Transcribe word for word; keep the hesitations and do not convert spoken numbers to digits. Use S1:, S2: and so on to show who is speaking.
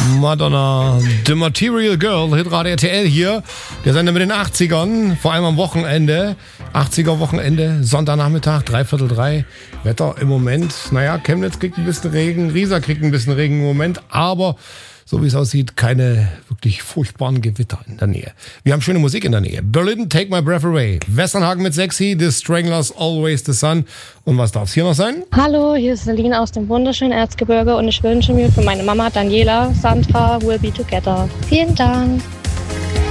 S1: Madonna, The Material Girl, Hitradio R T L hier. Der Sender mit den achtzigern, vor allem am Wochenende. achtziger-Wochenende, Sonntagnachmittag, dreiviertel drei. Wetter im Moment, naja, Chemnitz kriegt ein bisschen Regen, Riesa kriegt ein bisschen Regen im Moment, aber so wie es aussieht, keine wirklich furchtbaren Gewitter in der Nähe. Wir haben schöne Musik in der Nähe. Berlin, Take My Breath Away. Westernhagen mit Sexy, The Stranglers, Always the Sun. Und was darf es hier noch sein?
S2: Hallo, hier ist Celine aus dem wunderschönen Erzgebirge und ich wünsche mir für meine Mama Daniela, Sandra, We'll Be Together. Vielen Dank.